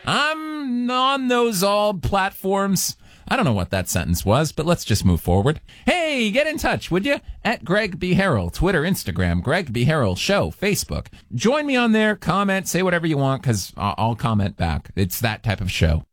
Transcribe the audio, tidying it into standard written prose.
I'm on those all platforms. I don't know what that sentence was, but let's just move forward. Hey, get in touch, would you? At Greg B. Harrell, Twitter, Instagram, Greg B. Harrell Show, Facebook. Join me on there, comment, say whatever you want, because I'll comment back. It's that type of show.